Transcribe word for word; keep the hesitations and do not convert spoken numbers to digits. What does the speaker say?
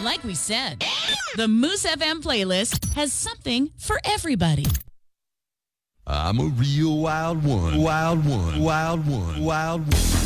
Like we said, the Moose F M playlist has something for everybody. I'm a real wild one, wild one, wild one, wild one.